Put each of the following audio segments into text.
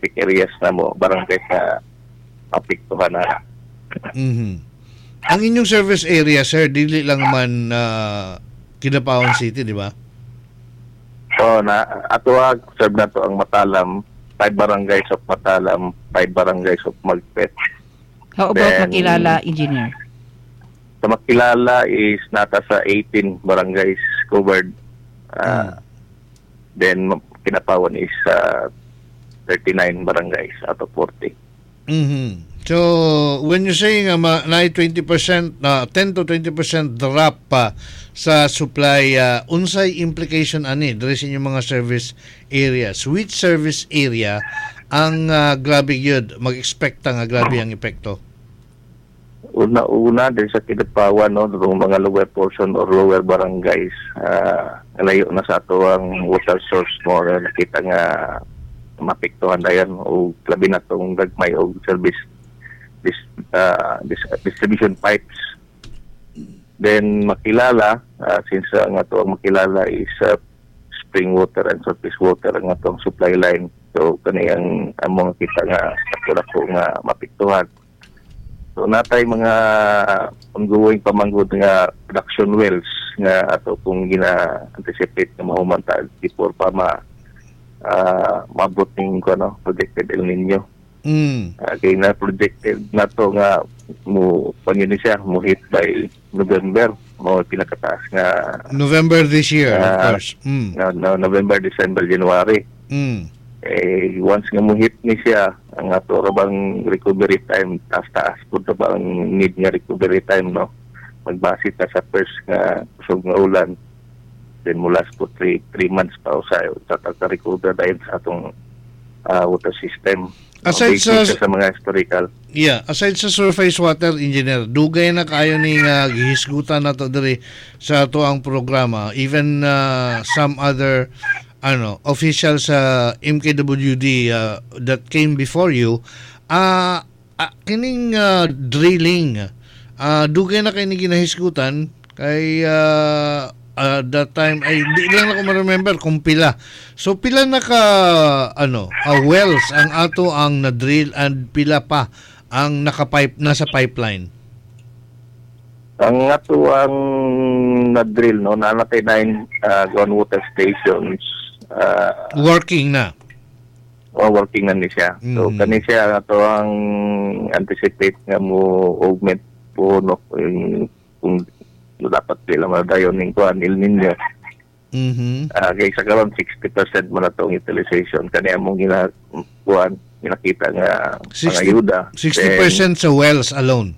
specific areas na mo, barangay na apektuhan na. Ang inyong service area, sir, dili lang man Kidapawan City, di ba? So, ato serve na to ang Matalam, 5 barangays of Matalam, 5 barangays of Magpet. How about Makilala, engineer? Sa Makilala is nata sa 18 barangays covered. Then Kidapawan is 39 barangays out of 40. So, when you're saying na 20%, 10 to 20% drop pa sa supply, unsay implication ani diri sa inyong mga service areas? Which service area ang grabe yun, mag-expect nga grabe ang epekto? Una din sa Kidapawan, no, yung mga lower portion or lower barangays, layo na sa ato ang water source mo, nakita nga mapektuhan na yan o labi na itong gagmay o service distribution pipes. Then Makilala, since ang atong Makilala is spring water and surface water ang atong supply line, so kaniyang among kita nga ako nga mapektuhan. So natay mga ongoing pamanggod nga production wells nga ato kung gina-anticipate na mahumantag before pa mabot ng projected El Nino. Kaya na projected na to nga mo pangini siya mo hit by November mo pinakataas nga November this year, of course. November, December, January. Once nga mo hit ni siya ang ato rabang recovery time taas pud bang need nga recovery time, no, magbase ta sa first nga kusog nga ulan, then mula po 3 months pa usayo sa recover dahil sa atong water system. Aside sa mga historical. Yeah, aside sa surface water, engineer, dugay na kayo ni gihisgutan na to diri sa ato ang programa, even some other officials sa MKWD that came before you, kining drilling, dugay na kayo ni ginahisgutan kay that time ay di lang ako ma-remember kung pila. So pila na ka wells ang ato ang na-drill and pila pa ang nasa pipeline? Ang ato ang na-drill, no, nanatay 9 groundwater stations working na. Working na ni siya. So kani siya ato ang anticipate nga mo augment po, no, kung dapat sila madayon ng kuan El Nino. Kaya sa karon 60% mo na itong utilization. Kanya mong ginakita nga ang ayuda. 60% sa wells alone?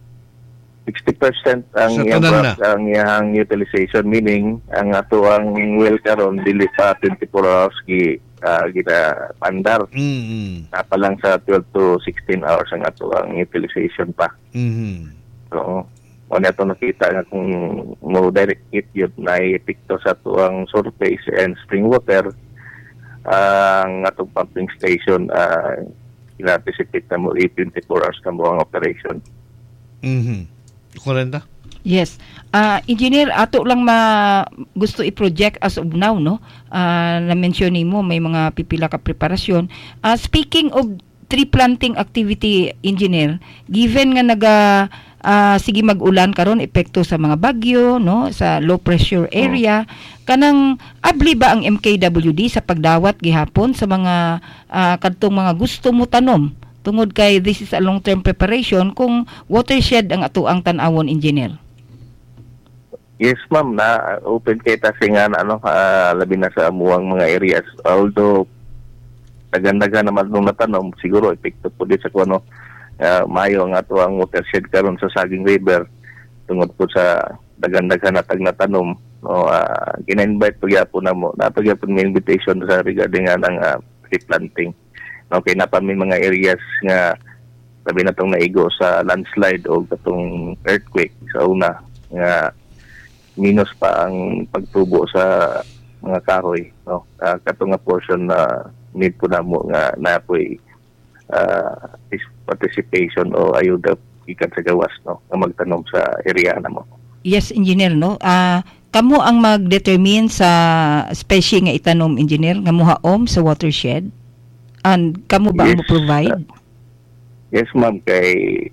60% ang iyang utilization, meaning ang ato ang well karon dili pa 24 hours gina pandar. Pa lang sa 12 to 16 hours ang ato ang utilization pa. So, ano ito nakita nga kung mo direct hit yun na epekto sa tuang surface and spring water, ang atong pumping station ina-anticipate na mo 24 hours na mo ang operation. Korenta? Yes. Engineer, ato lang gusto i-project as of now, no? Na-mention mo may mga pipila ka preparasyon. Speaking of tree planting activity, engineer, given nga sige mag-ulan karon epekto sa mga bagyo, no, sa low pressure area, kanang abli ba ang MKWD sa pagdawat gihapon sa mga kadtong mga gusto mo tanom tungod kay this is a long term preparation kung watershed ang atuang tan-awon, engineer? Yes, ma'am, na open kay ta nga labi na sa amuang mga areas, although dagan-dagan naman nung natanom siguro epekto po din sa kuno mayo ang ato ang watershed karon sa Saging River tungod po sa dagan-dagan na tanom, no. Gina-invite po gyapon namo nato gyapon may invitation sa regarding ng tree planting, no, kay napamin mga areas nga labi na tong naigo sa landslide o katong earthquake sa una nga minus pa ang pagtubo sa mga kahoy, no, katong nga portion na need po namo nga napoy participation o ayuda ikan sa gawas, no, nga magtanom sa area namo. Yes, engineer, no. Kamo ang mag-determine sa species nga itanom, engineer, nga mohaom sa watershed? And kamo ba Yes. mo provide? Yes, ma'am, kay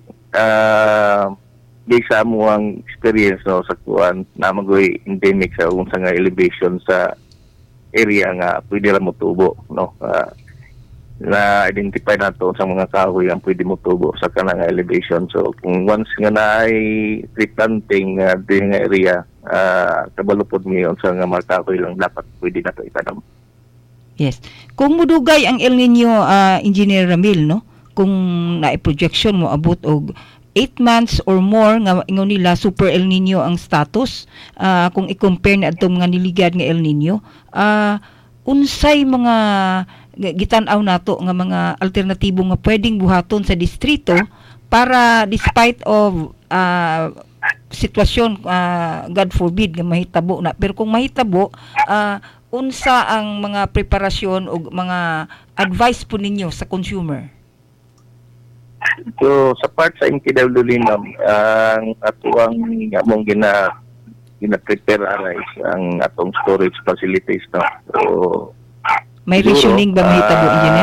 di sa mo ang experience no sa kuan na magoy endemic sa unsa nga elevation sa area nga pwede ra mo tubo no. Na identify nato sa mga kahoy ang pwede mo tubo sa kanang elevation. So kung once nga naay tree planting di nga area, kabalupod mi unsa nga mga kahoy lang dapat pwede nato itanam. Yes. Kung mudugay ang El Nino, Engineer Ramil, no? Kung na-projection mo abot og 8 months or more nga ingon nila super El Nino ang status, kung i-compare na adtong mga niligad nga El Nino, unsay mga gitan-aw nato nga mga alternatibo nga pwedeng buhaton sa distrito para despite of sitwasyon, God forbid nga mahitabo na, pero kung mahitabo, unsa ang mga preparasyon o mga advice po ninyo sa consumer? So sa part sa MKWD ma'am, ang atuang among gina-prepare is ang atong storage facilities no. So May siguro, rationing ba mahitabo, Engineer?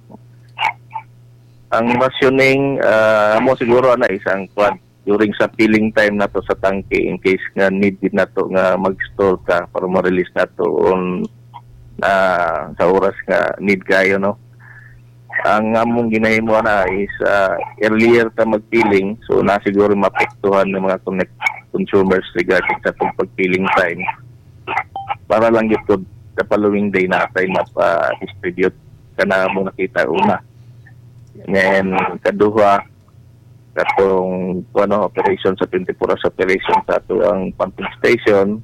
Ang rationing mo siguro na isang kwan during sa filling time nato sa tangke in case nga need din nato nga mag-store ka para ma-release nato on sa oras nga need kayo no. Ang among ginahimo na is earlier ta mag-filling, so na siguro mapektuhan ng mga consumers regarding sa pag-filling time para lang gyud the following day na tayo mapa-distribute kana mo nakita una. And kaduha katong operation sa 24 hours operation sa ato ang pumping station.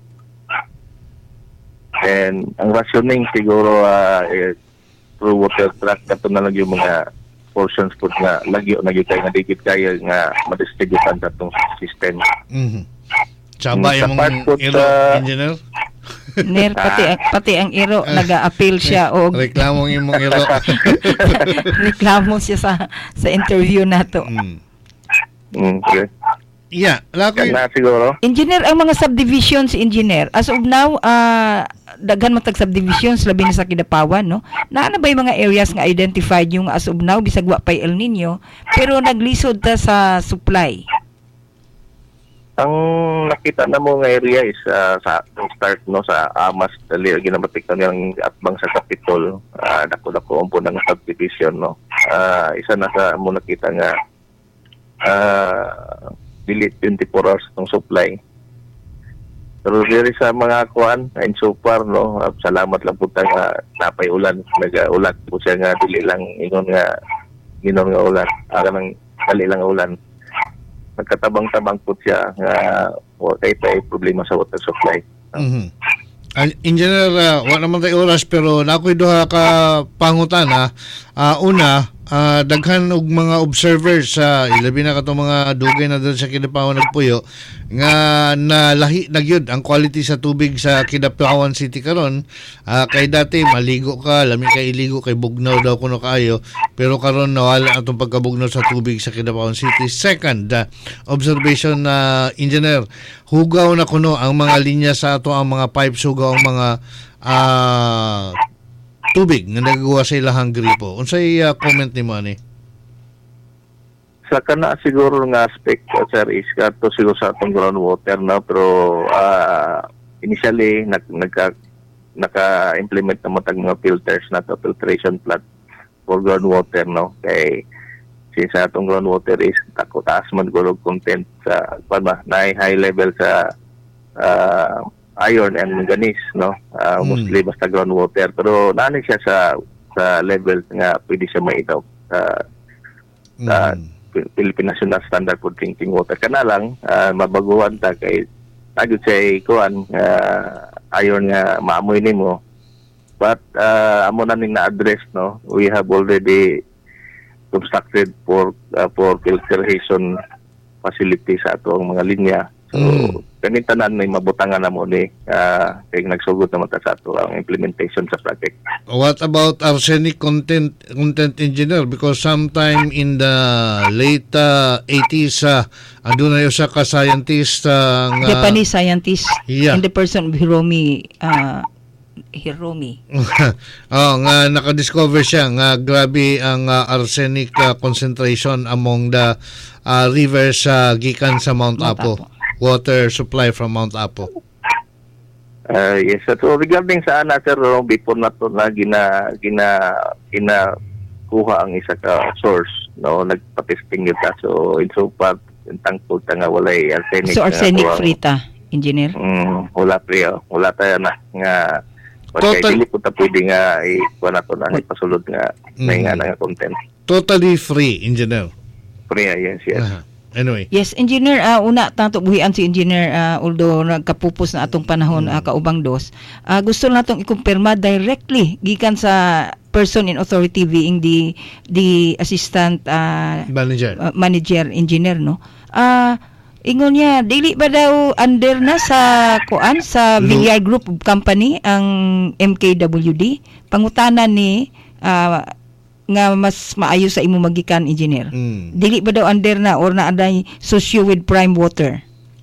And ang rationing siguro through water truck kato na lang yung mga portions po nga lagyo na gyud kay nga digit kaya nga ma-distributan sa atong system. Tsaba yung part mga po ilo, sa- Engineer? Ner, pati ang iro naga-appeal siya o Reklamong yung mga ilo. reklamo siya sa interview nato. Okay. Yeah, lako Kana siguro. Engineer, ang mga subdivisions, Engineer, as of now, daghan matag subdivisions labi na sa Kidapawan, no? Naa na ba yung mga areas nga identified yung as of now bisag wa pay El Nino pero naglisod ta sa supply? Ang nakita na mo nga area is sa start no sa Amas dali ginamatik na nilang atbang sa Capitol, dako-dako po ng subdivision no. Isa na sa mo nakita nga dili 24 hours ng supply. Pero diri sa mga kuan and so far no, salamat lang po nga napay ulan, nag-ulat po siya nga dili lang ingon nga ulan, nang dali lang ulan. Nagkatabang-tabang po siya nga kay problema sa water supply. Engineer, wala naman tayo oras pero nakoy duha ka pangutana. Una, daghan og mga observers sa ilabi na kato mga dugay na doon sa Kidapawan nagpuyo nga nalahi na gyud ang quality sa tubig sa Kidapawan City karon. Kay dati maligo ka, lami kay iligo kay bugnaw daw kuno kaayo, pero karon nawala atong pagkabugnaw sa tubig sa Kidapawan City. Second, observation na engineer, hugaw na kuno ang mga linya sa ato, ang mga pipes, hugaw ang mga tubig nga nagagawa sa ilahang gripo. Unsay comment nimo ani? Sa kana siguro nga aspect sir is kato siguro sa atong groundwater na pero initially naka-implement na matag mga filters na to, filtration plant for groundwater no. Kay since atong groundwater is taas man gulog content sa na high level sa iron and manganese no. Mostly basta groundwater pero nani siya sa level nga pwede siya maitaw sa Philippine National Standard for Drinking Water. Kana lang mabaguhan ta kay agud say kuan iron nga maamoy nimo, but amo na ning na-address no. We have already constructed for filtration facility sa atong mga linya. So kaning tanan may mabutangan na mo ni kay nagsugod naman ta sa ato ang implementation sa project. What about arsenic content engineer? Because sometime in the late 80s, aduna yung sa ka-scientist Japanese scientist yeah, in the person of Hiromi Hiromi. nga naka-discover siya nga grabe ang arsenic concentration among the rivers gikan sa Mount Apo. Water supply from Mount Apo. Yes, so regarding sa ana sir, before na to na kuha ang isa ka source, no, nagpa-testing kita. So in so far, thankful ta nga walay arsenic. So arsenic free ta, engineer? Wala tayo na nga dili po ta pwede nga ikuha na to na ipasulod nga may nga nga content. Totally free, engineer? Free, yes. Anyway. Yes, engineer, una tato buhian si engineer, although nagkapupos na atong panahon kaubang dos. Gusto na natong ikumpirma directly gikan sa person in authority being the assistant manager engineer, no. Ingon niya, dili ba daw under na sa kuan sa Villar Group of Company ang MKWD? Pangutanan ni nga mas maayo sa imo magikan, engineer. Dili ba daw under na or na aday socio with Prime Water?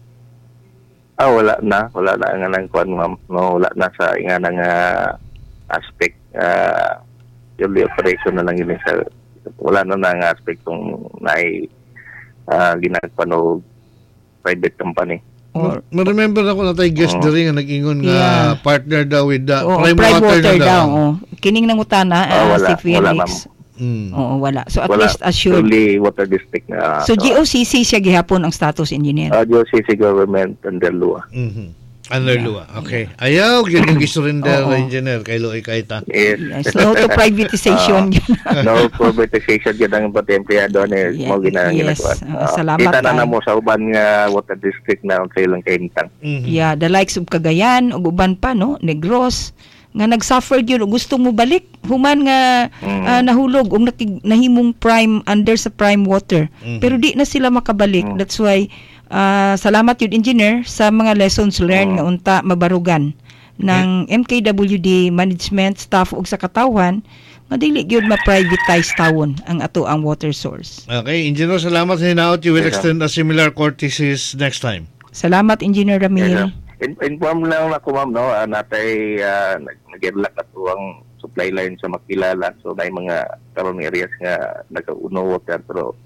Wala na nga nang kuan, ma'am. No, wala na sa nga nang aspect yung operation na lang yun sa wala na nang aspect kung naay ginagpano private company. Remember ako na tayo guest diri nga nag-ingon nga partner daw with the Prime Water na daw. Kining nangutana si Felix. Wala. So at least assured. Only water district na. So GOCC siya gihapon ang status, engineer. GOCC government under LUA. Under LUA. Okay. Ayaw gyud yung gisurrender engineer kay Loy Kaita. Yes. No to privatization. No privatization gyud ang pati empleyado ni mo ginagawa. Salamat. Kita na mo sa uban nga water district na sa ilang kahimtang. Yeah, the likes of Cagayan ug uban pa, no, Negros nga nagsuffer gyud, gusto mo balik human nga nahulog ug nahimong prime under sa Prime Water, pero di na sila makabalik. That's why salamat yun, engineer, sa mga lessons learned nga unta mabarugan ng MKWD management staff ug sa katawan nga dili gyud ma-privatize tawon ang ato ang water source. Okay, engineer, salamat sa hinaot. You will extend a similar courtesies next time. Salamat, Engineer Ramil. Inform lang ako, ma'am, no, natay nag-irlak na to ang supply line sa Makilala. So may mga karon areas nga nagauno water, pero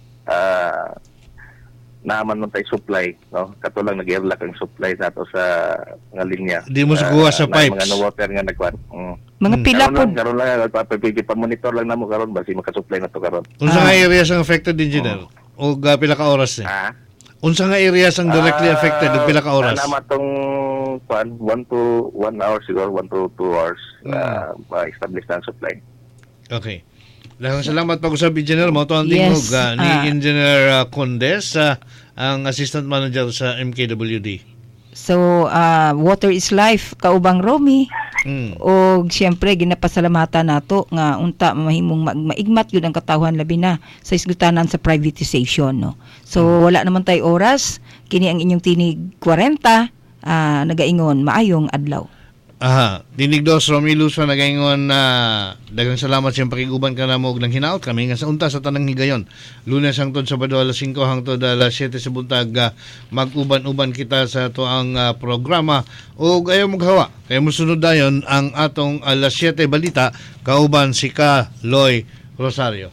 naaman nun tayo supply, no? Kato lang nag-irlak ang supply nato sa mga linya. Di mo siguha sa pipes. Mga water nga nagkuhan. Mga pila po. Karon lang, pa-monitor lang namo karon basi makasupply na to karon. Unsa nga areas ang affected, engineer? O pila ka oras ni? Unsa nga areas ang directly affected ug pila ka oras? Nama tong 1 to 1 hour siguro, 1 to 2 hours ma-establish na ang supply. Okay. Daghang salamat pag-usab, engineer. Mo to ang tingog ni Engineer Condes, ang assistant manager sa MKWD. So, water is life, kaubang Romy. O siyempre ginapasalamatan nato nga unta mahimong maigmat yun ang katawhan labi na sa isgutanan sa privatization, no. So wala naman tay oras, kini ang inyong tinig 40 nagaingon maayong adlaw. Dinig dos Romilo sa nagaingon na daghang salamat sa pakiguban ka namo og nang hinaot kami nga sa unta sa tanang higayon. Lunes hangtod Sabado alas 5 hangtod alas 7 sa buntag mag-uban-uban kita sa ato ang programa ug ayo maghawa kay mosunod dayon ang atong alas 7 balita kauban si Loy Rosario.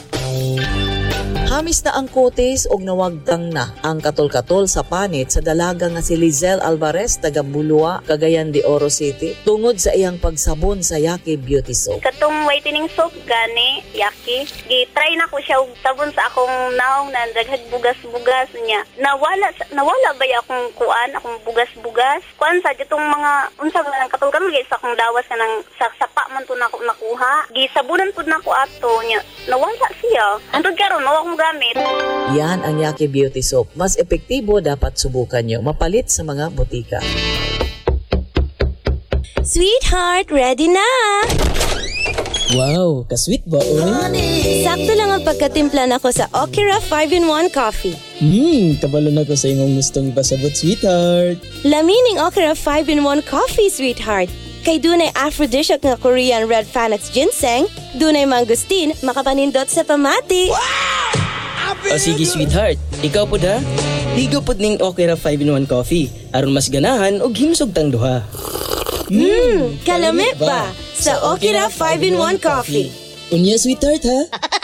Hamis na ang kotes og nawagtang na ang katol-katol sa panit sa dalaga nga si Lizelle Alvarez taga Bulua, Cagayan de Oro City tungod sa iyang pagsabon sa Yaki Beauty Soap. Katong whitening soap gani Yaki, gi-try na ko siya og sabon sa akong naong na daghag bugas-bugas niya. Nawala ba akong akong bugas-bugas? Kuan sa ditong mga unsa nga katol-katol sa akong dawas kanang sa sapa man to nako nakuha. Gisabunan pud nako ato niya. Nawala siya. Hantod karon mao akong gamit. Yan ang Yaki Beauty Soap. Mas epektibo, dapat subukan nyo. Mapalit sa mga butika. Sweetheart, ready na! Wow, ka-sweet ba, oy? Sakto lang ang pagkatimpla nako sa Okira 5-in-1 Coffee. Kabalo na ko sa imong gustong ipasabot, sweetheart. Lamining Okira 5-in-1 Coffee, sweetheart. Kay dunay aphrodisiac nga Korean red Panax ginseng, dunay mangustin, makapanindot sa pamati. Wow! Sige, sweetheart. Ikaw po da? Ligo po ning Okira 5-in-1 Coffee. Aron mas ganahan o himsog tang duha. Kalamit ba? Sa Okira 5-in-1 Coffee. Unya, sweetheart, ha?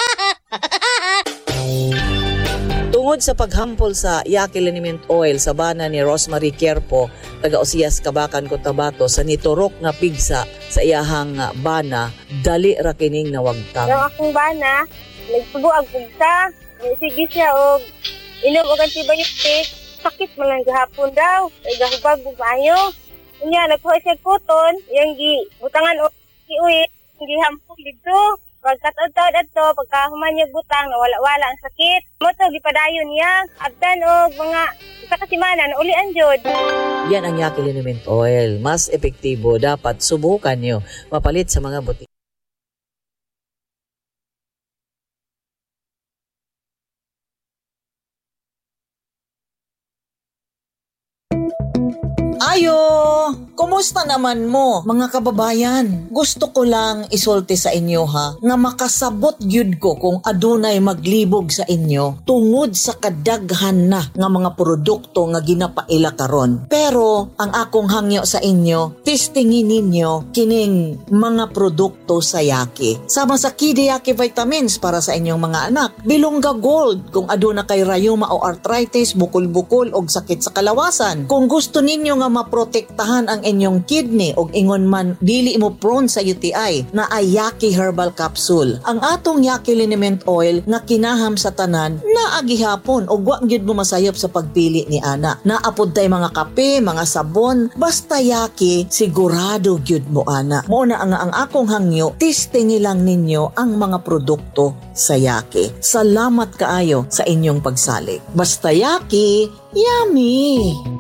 Tungod sa paghampol sa Yaki Liniment Oil sa bana ni Rosemary Querpo, taga Osias, Kabakan, Cotabato, sa niturok nga pigsa sa iyahang bana, dali ra kining nawagtang. Ang akong bana, nagsubo ang pugsa. Sige siya og inom og antibiotic. Sakit man lang gahapon daw. Ay gahubag bumayo. Unya nagkuha siya kuton, yang butangan og iuwi, gihampol dito. Pagkataod-taod ato, pagkahuman niya butang, nawala-wala ang sakit. Moto gipadayon niya. Abdan og mga isa ka semana na uli ang jod. Yan ang Yaki Liniment Oil. Mas epektibo, dapat subukan nyo. Mapalit sa mga butik. Ayo! Kumusta naman mo, mga kababayan? Gusto ko lang isulti sa inyo ha, nga makasabot gyud ko kung adunay maglibog sa inyo tungod sa kadaghan na nga mga produkto nga ginapaila karon. Pero ang akong hangyo sa inyo, testingin ninyo kining mga produkto sa Yaki. Sama sa Kidi Yaki Vitamins para sa inyong mga anak, Bilongga Gold kung aduna kay rayuma o arthritis, bukol-bukol o sakit sa kalawasan. Kung gusto ninyo nga maprotektahan ang inyong kidney o ingon man dili mo prone sa UTI, na ay Yaki Herbal Capsule. Ang atong Yaki Liniment Oil nga kinaham sa tanan na agihapon o wa gyud mo masayop sa pagpili ni ana. Naapod tay mga kape, mga sabon, basta Yaki sigurado gyud mo ana. Mao na ang akong hangyo, testingi lang ninyo ang mga produkto sa Yaki. Salamat kaayo sa inyong pagsalik. Basta Yaki, yummy!